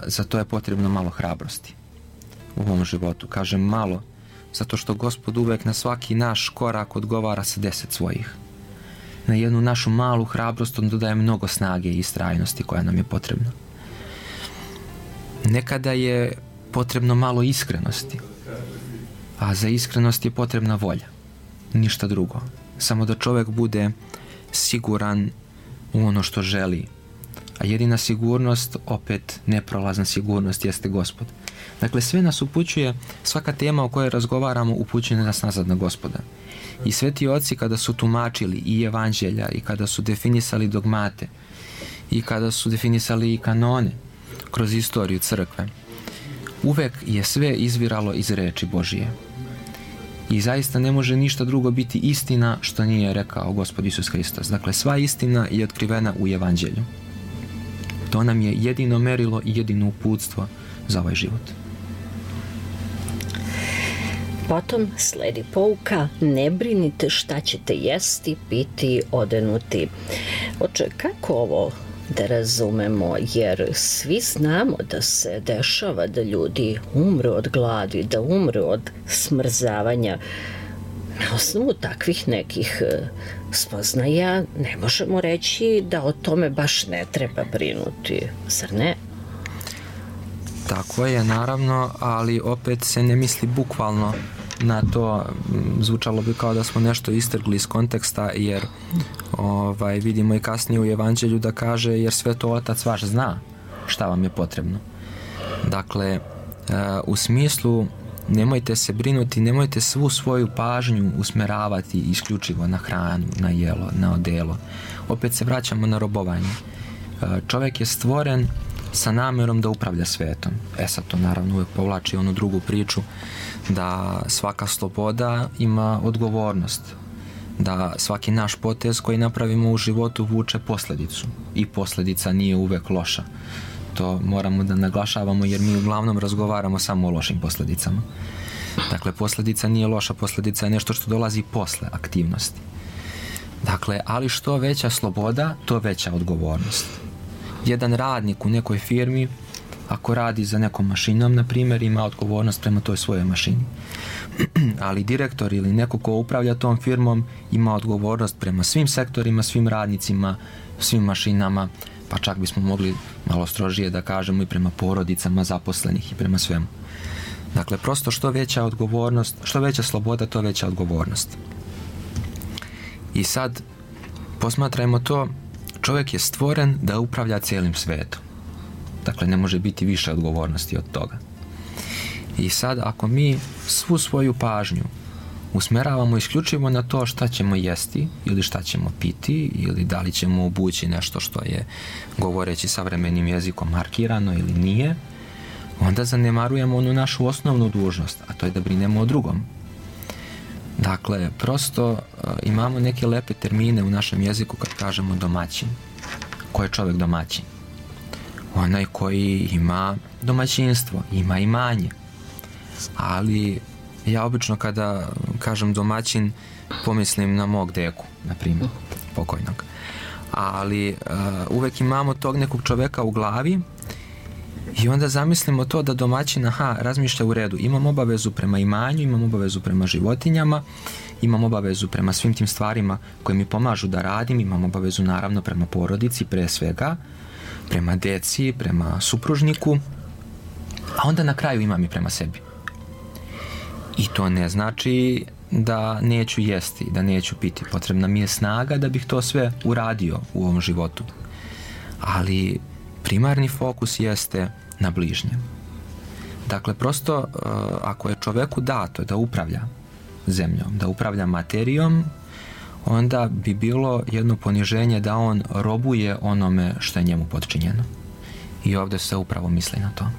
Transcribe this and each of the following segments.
za to je potrebno malo hrabrosti u ovom životu. Kažem malo, zato što Gospod uvek na svaki naš korak odgovara sa 10 svojih. Na jednu našu malu hrabrost on dodaje mnogo snage i istrajnosti koja nam je potrebna. Nekada je potrebno malo iskrenosti, a za iskrenost je potrebna volja. Ništa drugo. Samo da čovjek bude siguran u ono što želi. A jedina sigurnost, opet neprolazna sigurnost, jeste Gospod. Dakle, sve nas upućuje, svaka tema o kojoj razgovaramo upućuje nas nazad na Gospoda. I sveti oci kada su tumačili i evanđelja, i kada su definisali dogmate, i kada su definisali i kanone kroz istoriju crkve, uvek je sve izviralo iz reči Božije. I zaista ne može ništa drugo biti istina što nije rekao Gospod Isus Hristos. Dakle, sva istina je otkrivena u evanđelju. To nam je jedino merilo i jedino uputstvo za ovaj život. Potom sledi pouka: ne brinite šta ćete jesti, piti, odenuti. Oče, kako ovo da razumemo, jer svi znamo da se dešava da ljudi umru od gladi, da umru od smrzavanja. Na osnovu takvih nekih spoznaja ne možemo reći da o tome baš ne treba brinuti, zar ne? Tako je, naravno, ali opet se ne misli bukvalno na to. Zvučalo bi kao da smo nešto istrgli iz konteksta, jer vidimo i kasnije u evanđelju da kaže jer sveto Otac vaš zna šta vam je potrebno. Dakle, u smislu nemojte se brinuti, nemojte svu svoju pažnju usmeravati isključivo na hranu, na jelo, na odelo. Opet se vraćamo na robovanje. Čovjek je stvoren sa namjerom da upravlja svetom. Sad to naravno uvijek povlači onu drugu priču da svaka sloboda ima odgovornost, da svaki naš potez koji napravimo u životu vuče posljedicu i posljedica nije uvijek loša. To moramo da naglašavamo jer mi uglavnom razgovaramo samo o lošim posljedicama. Dakle, posljedica nije loša, posljedica je nešto što dolazi posle aktivnosti. Dakle, ali što veća sloboda, to veća odgovornost. Jedan radnik u nekoj firmi, ako radi za nekom mašinom, na primjer, ima odgovornost prema toj svojoj mašini. Ali direktor ili neko ko upravlja tom firmom ima odgovornost prema svim sektorima, svim radnicima, svim mašinama, pa čak bismo mogli malo strožije da kažemo i prema porodicama zaposlenih i prema svemu. Dakle, prosto što veća odgovornost, što veća sloboda, to veća odgovornost. I sad posmatrajmo to, čovjek je stvoren da upravlja cijelim svetom. Dakle, ne može biti više odgovornosti od toga. I sad, ako mi svu svoju pažnju usmeravamo isključivo na to šta ćemo jesti ili šta ćemo piti ili da li ćemo obući nešto što je, govoreći savremenim jezikom, markirano ili nije, onda zanemarujemo onu našu osnovnu dužnost, a to je da brinemo o drugom. Dakle, prosto imamo neke lepe termine u našem jeziku kad kažemo domaćin. Ko je čovjek domaćin? Onaj koji ima domaćinstvo, ima imanje. Ali ja obično kada kažem domaćin pomislim na mog deku, na primjer, pokojnog. Ali uvek imamo tog nekog čovjeka u glavi i onda zamislimo to da domaćin, razmišlja u redu, imam obavezu prema imanju, imam obavezu prema životinjama, imam obavezu prema svim tim stvarima koje mi pomažu da radim, imam obavezu naravno prema porodici, pre svega, prema deci, prema supružniku, a onda na kraju imam i prema sebi. I to ne znači da neću jesti, da neću piti. Potrebna mi je snaga da bih to sve uradio u ovom životu. Ali primarni fokus jeste na bližnjem. Dakle, prosto ako je čovjeku dato da upravlja zemljom, da upravlja materijom, onda bi bilo jedno poniženje da on robuje onome što je njemu podčinjeno. I ovdje se upravo misli na to.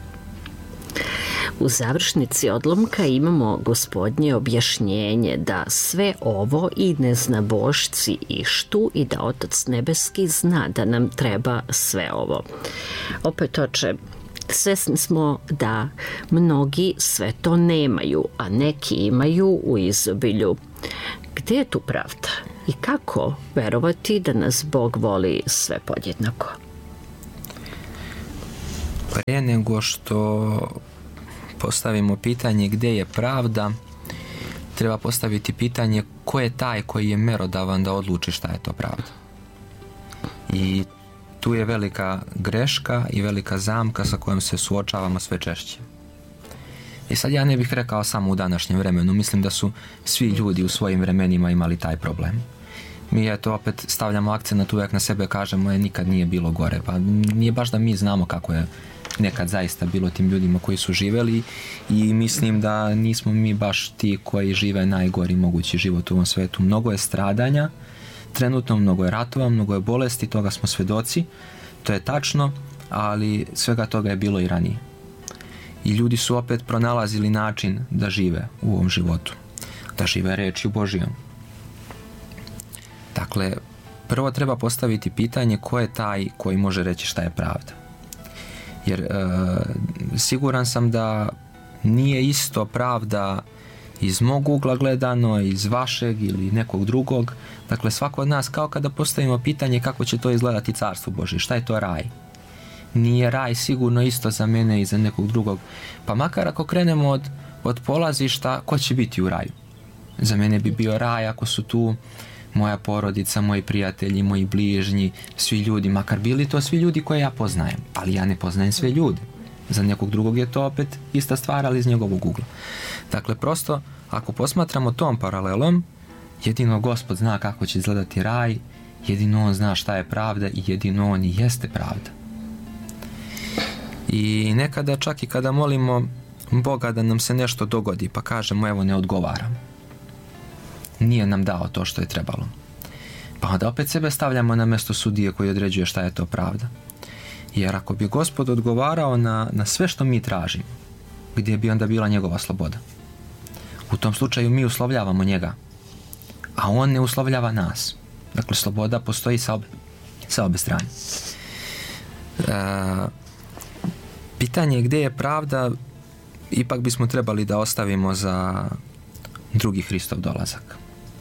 U završnici odlomka imamo Gospodnje objašnjenje da sve ovo i neznabošci ištu i da Otac Nebeski zna da nam treba sve ovo. Opet, oče, svesni smo da mnogi sve to nemaju, a neki imaju u izobilju. Gdje je tu pravda i kako verovati da nas Bog voli sve podjednako? Pre nego što postavimo pitanje gdje je pravda, treba postaviti pitanje ko je taj koji je merodavan da odluči šta je to pravda. I tu je velika greška i velika zamka sa kojom se suočavamo sve češće. I sad ja ne bih rekao samo u današnjem vremenu, mislim da su svi ljudi u svojim vremenima imali taj problem. Mi opet stavljamo akcent uvijek na sebe, kažemo nikad nije bilo gore, pa nije baš da mi znamo kako je nekad zaista bilo tim ljudima koji su živjeli i mislim da nismo mi baš ti koji žive najgori mogući život u ovom svijetu. Mnogo je stradanja, trenutno mnogo je ratova, mnogo je bolesti, toga smo svjedoci, to je tačno, ali svega toga je bilo i ranije. I ljudi su opet pronalazili način da žive u ovom životu, da žive riječju Božijom. Dakle, prvo treba postaviti pitanje ko je taj koji može reći šta je pravda. Jer siguran sam da nije isto pravda iz mog ugla gledano, iz vašeg ili nekog drugog. Dakle, svako od nas kao kada postavimo pitanje kako će to izgledati carstvo Božje, šta je to raj. Nije raj sigurno isto za mene i za nekog drugog. Pa makar ako krenemo od polazišta, ko će biti u raju? Za mene bi bio raj ako su tu moja porodica, moji prijatelji, moji bližnji, svi ljudi, makar bili to svi ljudi koje ja poznajem, ali ja ne poznajem sve ljude. Za nekog drugog je to opet ista stvar, ali iz njegovog ugla. Dakle, prosto, ako posmatramo tom paralelom, jedino Gospod zna kako će izgledati raj, jedino On zna šta je pravda i jedino On i jeste pravda. I nekada čak i kada molimo Boga da nam se nešto dogodi, pa kažemo evo ne odgovaram, nije nam dao to što je trebalo, pa onda opet sebe stavljamo na mjesto sudije koji određuje šta je to pravda. Jer ako bi Gospod odgovarao na sve što mi tražimo, gdje bi onda bila njegova sloboda? U tom slučaju mi uslovljavamo njega, a on ne uslovljava nas. Dakle, sloboda postoji sa obe strane. Pitanje gdje je pravda ipak bismo trebali da ostavimo za drugi Hristov dolazak.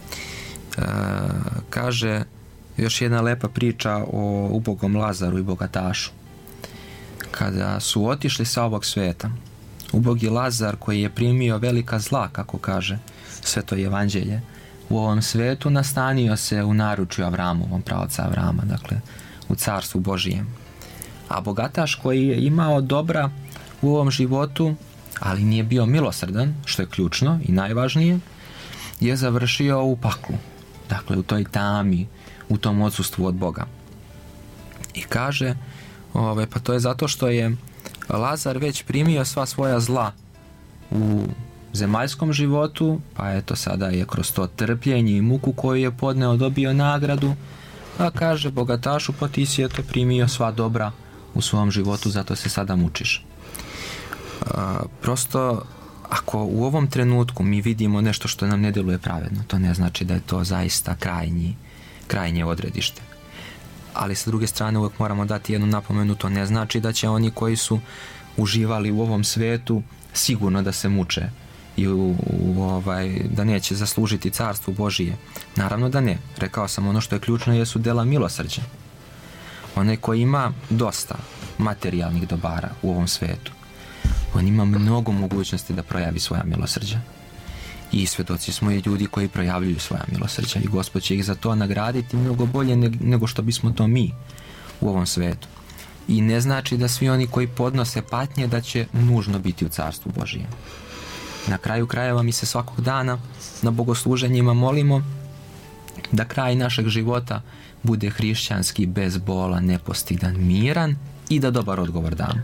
Kaže još jedna lepa priča o ubogom Lazaru i bogatašu. Kada su otišli sa ovog svijeta, ubogi Lazar koji je primio velika zla, kako kaže Sveto Evanđelje, u ovom svijetu nastanio se u naručju Avramovom, praoca Avrama, dakle u carstvu Božijem. A bogataš koji je imao dobra u ovom životu, ali nije bio milosrdan, što je ključno i najvažnije, je završio u paklu, dakle u toj tami, u tom odsustvu od Boga. I kaže, pa to je zato što je Lazar već primio sva svoja zla u zemaljskom životu, pa eto sada je kroz to trpljenje i muku koju je podneo dobio nagradu, a kaže bogatašu, pa ti si eto primio sva dobra u svom životu, zato se sada mučiš. Prosto, ako u ovom trenutku mi vidimo nešto što nam ne djeluje pravedno, to ne znači da je to zaista krajnje odredište. Ali sa druge strane uvijek moramo dati jednu napomenu, to ne znači da će oni koji su uživali u ovom svijetu sigurno da se muče i da neće zaslužiti carstvo Božije. Naravno da ne. Rekao sam, ono što je ključno jesu dela milosrđa. Onaj koji ima dosta materijalnih dobara u ovom svijetu, on ima mnogo mogućnosti da projavi svoja milosrđa. I svjedoci smo i ljudi koji projavljuju svoja milosrđa i Gospod će ih za to nagraditi mnogo bolje nego što bismo to mi u ovom svijetu. I ne znači da svi oni koji podnose patnje da će nužno biti u carstvu Božijem. Na kraju krajeva mi se svakog dana na bogosluženjima molimo da kraj našeg života bude hrišćanski, bez bola, nepostidan, miran i da dobar odgovor damo.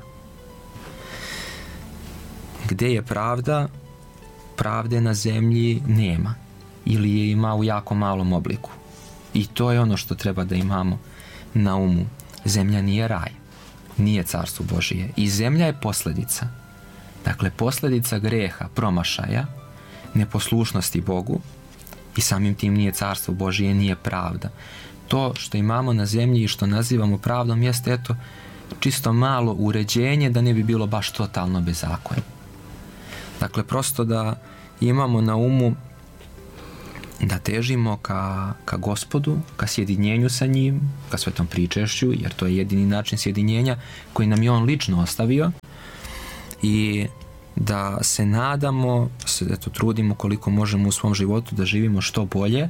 Gdje je pravda? Pravde na zemlji nema ili je ima u jako malom obliku. I to je ono što treba da imamo na umu. Zemlja nije raj, nije carstvo Božije i zemlja je posljedica. Dakle, posljedica greha, promašaja, neposlušnosti Bogu i samim tim nije carstvo Božije, nije pravda. To što imamo na zemlji i što nazivamo pravdom jeste eto čisto malo uređenje da ne bi bilo baš totalno bezakonje. Dakle, prosto da imamo na umu da težimo ka Gospodu, ka sjedinjenju sa njim, ka svetom pričešću, jer to je jedini način sjedinjenja koji nam je on lično ostavio, i da se nadamo, trudimo koliko možemo u svom životu da živimo što bolje,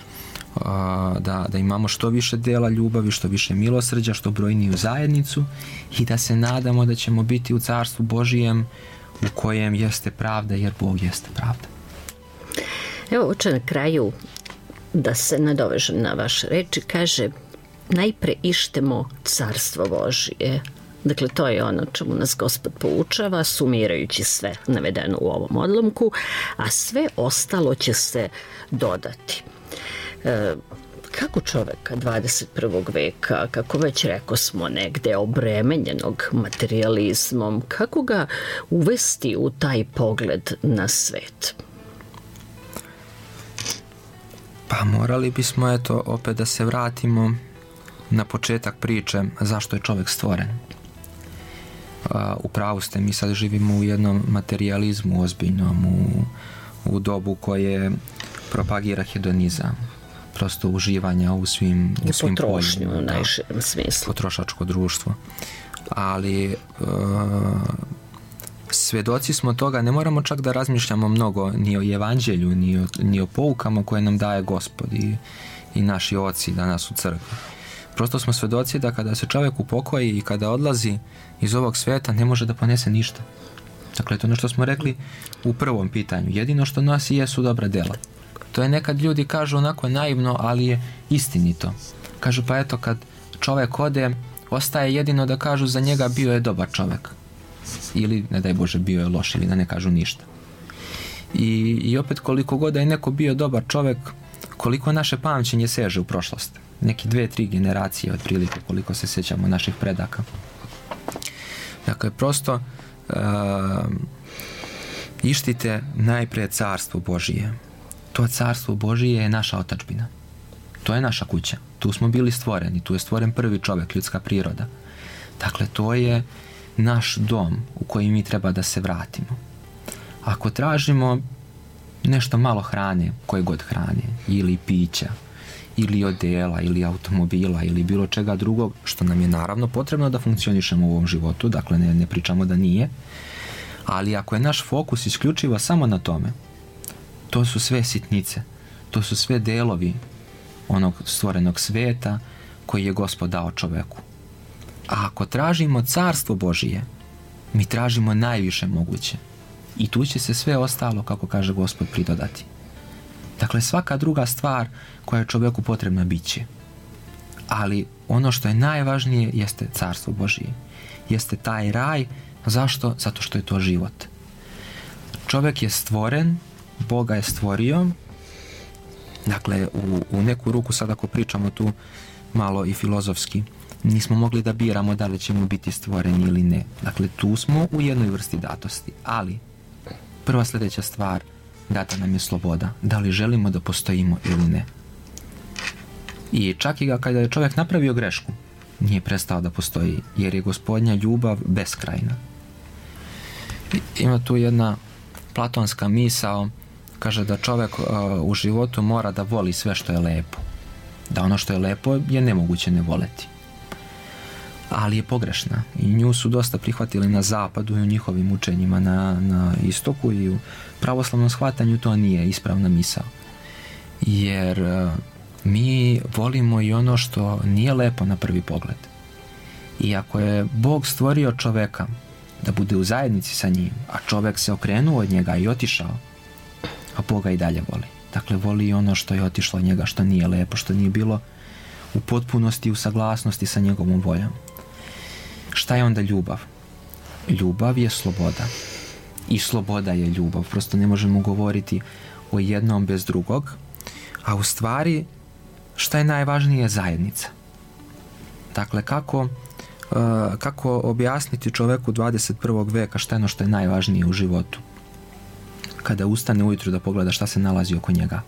da imamo što više dela ljubavi, što više milosrđa, što brojniju zajednicu, i da se nadamo da ćemo biti u Carstvu Božijem u kojem jeste pravda, jer Bog jeste pravda. Evo, oče, na kraju da se nadovežem na vaše reči, kaže: najpre ištemo Carstvo Božije. Dakle, to je ono čemu nas Gospod poučava, sumirajući sve navedeno u ovom odlomku, a sve ostalo će se dodati. Kako čoveka 21. veka, kako već reko smo, negde obremenjenog materijalizmom, kako ga uvesti u taj pogled na svet? Pa morali bismo, opet da se vratimo na početak priče zašto je čovjek stvoren. U pravu ste, mi sad živimo u jednom materijalizmu ozbiljnom, u dobu koje propagira hedonizam, prosto uživanja u svim potrošnju u najširem smislu. Potrošačko društvo. Ali svjedoci smo toga, ne moramo čak da razmišljamo mnogo ni o evanđelju, ni o poukama koje nam daje Gospod i naši oci danas u crkvi. Prosto smo svjedoci da kada se čovjek upokoji i kada odlazi iz ovog svijeta, ne može da ponese ništa. Dakle, to je ono što smo rekli u prvom pitanju. Jedino što nosi jesu dobra dela. To je nekad ljudi kažu onako naivno, ali je istinito. Kažu, pa eto, kad čovjek ode, ostaje jedino da kažu za njega bio je dobar čovjek. Ili, ne daj Bože, bio je loš, ili da ne kažu ništa. I opet, koliko god da je neko bio dobar čovjek, koliko naše pamćenje seže u prošlost. Neki 2-3 generacije otprilike, koliko se sjećamo naših predaka. Dakle, prosto ištite najprije Carstvo Božije. To Carstvo Božije je naša otadžbina. To je naša kuća. Tu smo bili stvoreni. Tu je stvoren prvi čovjek, ljudska priroda. Dakle, to je naš dom u koji mi treba da se vratimo. Ako tražimo nešto malo hrane, koje god hrane, ili pića, ili odela, ili automobila, ili bilo čega drugog, što nam je naravno potrebno da funkcionišemo u ovom životu, dakle ne pričamo da nije, ali ako je naš fokus isključivo samo na tome, to su sve sitnice, to su sve delovi onog stvorenog sveta koji je Gospod dao čoveku. A ako tražimo Carstvo Božije, mi tražimo najviše moguće. I tu će se sve ostalo, kako kaže Gospod, pridodati. Dakle, svaka druga stvar koja je čovjeku potrebna bit će. Ali ono što je najvažnije jeste Carstvo Božije. Jeste taj raj. Zašto? Zato što je to život. Čovjek je stvoren, Bog ga je stvorio. Dakle, u neku ruku, sad ako pričamo tu malo i filozofski, nismo mogli da biramo da li ćemo biti stvoreni ili ne. Dakle, tu smo u jednoj vrsti datosti. Ali, prva sljedeća stvar, data nam je sloboda. Da li želimo da postojimo ili ne. I čak i kada je čovjek napravio grešku, nije prestao da postoji, jer je Gospodnja ljubav beskrajna. Ima tu jedna platonska misao, kaže da čovjek u životu mora da voli sve što je lepo. Da ono što je lepo je nemoguće ne voleti. Ali je pogrešna i nju su dosta prihvatili na zapadu i u njihovim učenjima na istoku, i u pravoslavnom shvatanju to nije ispravna misao. Jer mi volimo i ono što nije lepo na prvi pogled. I ako je Bog stvorio čoveka da bude u zajednici sa njim, a čovek se okrenuo od njega i otišao, a Boga i dalje voli. Dakle, voli i ono što je otišlo od njega, što nije lepo, što nije bilo u potpunosti, u saglasnosti sa njegovom voljom. Šta je onda ljubav? Ljubav je sloboda. I sloboda je ljubav. Prosto ne možemo govoriti o jednom bez drugog. A u stvari, šta je najvažnije? Zajednica. Dakle, kako objasniti čoveku 21. veka šta je ono što je najvažnije u životu? Kada ustane ujutru da pogleda šta se nalazi oko njega.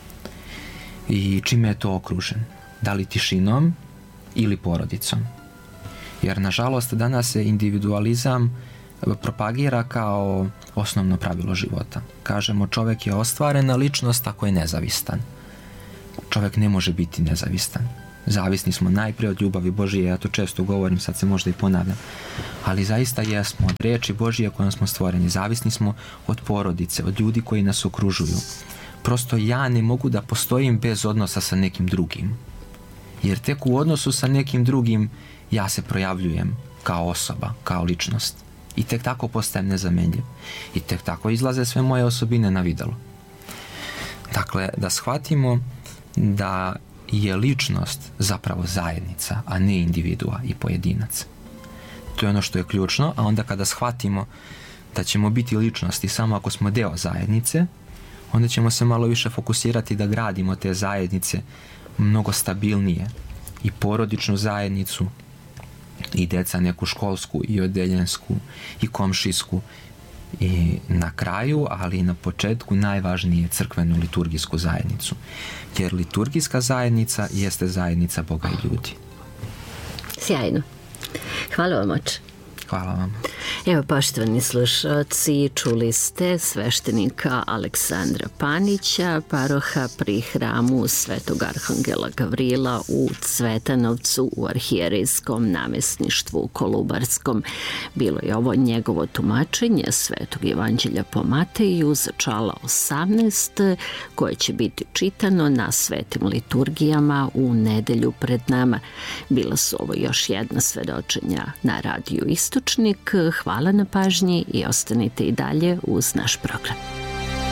I čime je to okružen? Da li tišinom ili porodicom? Jer, nažalost, danas se individualizam propagira kao osnovno pravilo života. Kažemo, čovjek je ostvarena ličnost ako je nezavistan. Čovjek ne može biti nezavistan. Zavisni smo najprije od ljubavi Božije, ja to često govorim, sad se možda i ponavljam, ali zaista jesmo od riječi Božije kojom smo stvoreni. Zavisni smo od porodice, od ljudi koji nas okružuju. Prosto ja ne mogu da postojim bez odnosa sa nekim drugim. Jer tek u odnosu sa nekim drugim ja se projavljujem kao osoba, kao ličnost. I tek tako postajem nezamenljiv. I tek tako izlaze sve moje osobine na videlo. Dakle, da shvatimo da je ličnost zapravo zajednica, a ne individua i pojedinac. To je ono što je ključno, a onda kada shvatimo da ćemo biti ličnosti samo ako smo deo zajednice, onda ćemo se malo više fokusirati da gradimo te zajednice mnogo stabilnije, i porodičnu zajednicu, i deca neku školsku i odeljensku i komšijsku, i na kraju, ali i na početku, najvažnije crkvenu liturgijsku zajednicu. Jer liturgijska zajednica jeste zajednica Boga i ljudi. Sjajno. Hvala vam, oče. Hvala vam. Evo, poštovani slušalci, čuli ste sveštenika Aleksandra Panića, paroha pri hramu Svetog Arhangela Gavrila u Cvetanovcu u arhijerejskom namjesništvu Kolubarskom. Bilo je ovo njegovo tumačenje Svetog Evanđelja po Mateju za čala 18, koje će biti čitano na svetim liturgijama u nedelju pred nama. Bila su ovo još jedna svedočenja na radiju Istočnik. Hvala na pažnji i ostanite i dalje uz naš program.